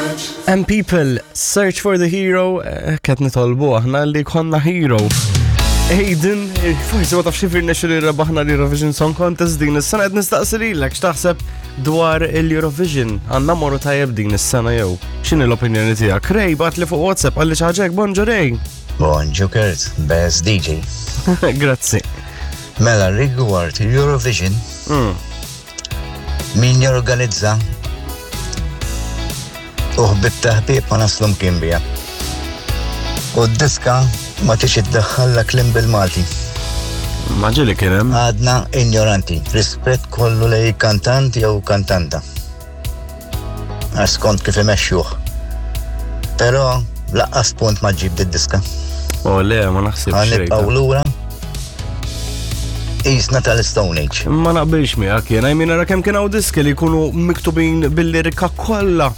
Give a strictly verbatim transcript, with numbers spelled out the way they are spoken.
And people, search for the hero, kat nitolbu aħna li konna hero. Aiden, forsi ma tafx firna xi li rebaħna l-Eurovision Song Contest din is-sena qed nistaqsililek x'taħseb dwar il-Eurovision. Għandna morru tajjeb din is-sena jew. X'inhi l-opinjoni tiegħek? Rej bat li fuq WhatsApp għalli xi ħaġek bonġu Rej. Bonġu Kurt, best D J. Grazzi. Mela rigward il-Eurovision, mm. min jorganizza uħ bit-taħbib ma naslum kien bija. U d-diska ma tix iddaħħalla klim bil-Malti. Maġili kien hemm. Għadna ignoranti, rispett kollu lej kantant jew kantanta. Għaskont kif imexxuh. Però laqqas punt ma ġib d-diska. O le, ma naħsibx. Għanibqaw lura Isna tal-Stone Age. Ma naqbilx miegħek jien, I mean ara kemm kien hawn diski li jkunu miktubin bil-lirika kollha